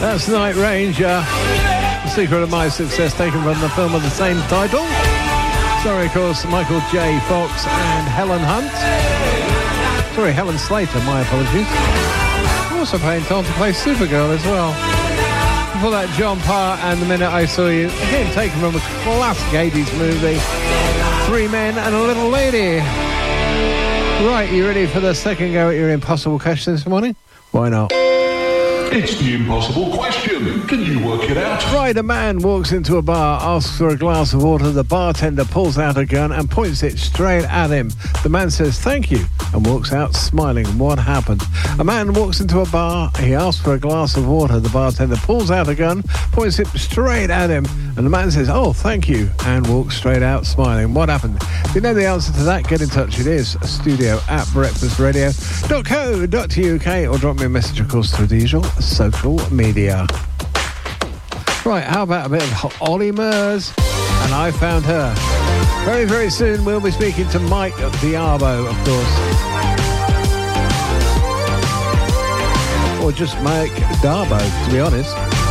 That's Night Ranger. The secret of my success, taken from the film of the same title. Sorry, of course, Michael J. Fox and Helen Hunt. Sorry, Helen Slater, my apologies. Also playing Tom to play Supergirl as well. Before that, John Parr and The Minute I Saw You. Again, taken from a classic 80s movie. Three Men and a Little Lady. Right, you ready for the second go at your impossible question this morning? Why not? It's the impossible question. Can you work it out? Right, a man walks into a bar, asks for a glass of water. The bartender pulls out a gun and points it straight at him. The man says, "Thank you," and walks out smiling. What happened? A man walks into a bar. He asks for a glass of water. The bartender pulls out a gun, points it straight at him, and the man says, "Oh, thank you," and walks straight out smiling. What happened? If you know the answer to that, get in touch. It is studio@breakfastradio.co.uk, or drop me a message, of course, through the usual social media. Right, how about a bit of Ollie Murs? And I Found Her. Very, very soon we'll be speaking to Mike Diabo, of course. Or just Mike Darbo, to be honest.